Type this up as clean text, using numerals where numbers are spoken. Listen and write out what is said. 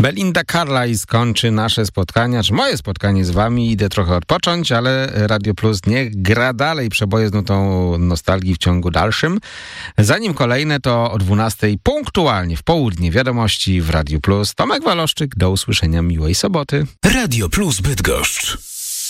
Belinda Carlisle kończy nasze spotkania, czy moje spotkanie z wami. Idę trochę odpocząć, ale Radio Plus niech gra dalej przeboje z nutą nostalgii w ciągu dalszym. Zanim kolejne, to o 12:00 punktualnie w południe wiadomości w Radio Plus. Tomek Waloszczyk, do usłyszenia, miłej soboty. Radio Plus Bydgoszcz.